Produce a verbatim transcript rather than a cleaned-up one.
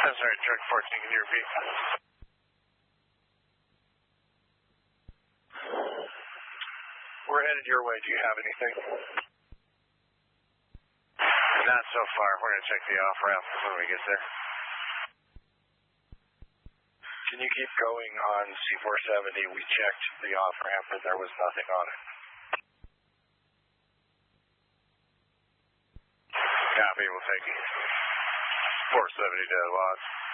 I'm sorry, truck fourteen, can you repeat? We're headed your way. Do you have anything? Not so far. We're going to check the off-ramp when we get there. Can you keep going on C four seventy? We checked the off-ramp and there was nothing on it. Copy, we'll take you. four seventy dead watch.